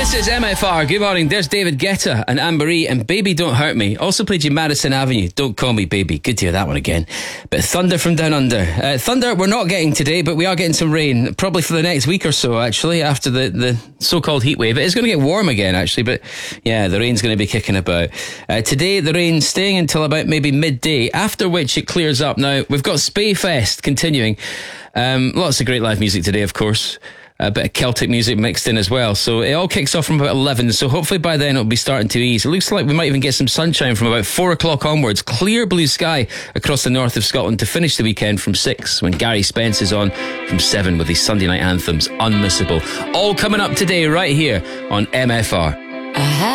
This is MFR. Good morning. There's David Guetta and Anne-Marie and Baby Don't Hurt Me. Also played you Madison Avenue. Don't Call Me Baby. Good to hear that one again. But Thunder from Down Under. Thunder we're not getting today, but we are getting some rain. Probably for the next week or so, actually, after the so-called heat wave. It is going to get warm again, actually, but yeah, the rain's going to be kicking about. Today, the rain's staying until about maybe midday, after which it clears up. Now, we've got Spayfest continuing. Lots of great live music today, of course. A bit of Celtic music mixed in as well. So it all kicks off from about 11. So hopefully by then it'll be starting to ease. It looks like we might even get some sunshine from about 4 o'clock onwards. Clear blue sky across the north of Scotland to finish the weekend from 6, when Gary Spence is on from 7 with his Sunday night anthems. Unmissable. All coming up today right here on MFR.